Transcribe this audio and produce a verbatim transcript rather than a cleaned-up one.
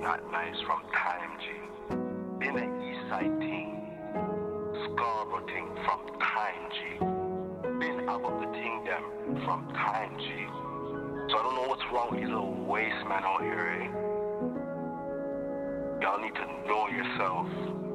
not nice from time, G. Been an east side team, Scarborough team from time, G. Been about the team them from time, G. So I don't know what's wrong with these little waste men out here, eh? Y'all need to know yourself.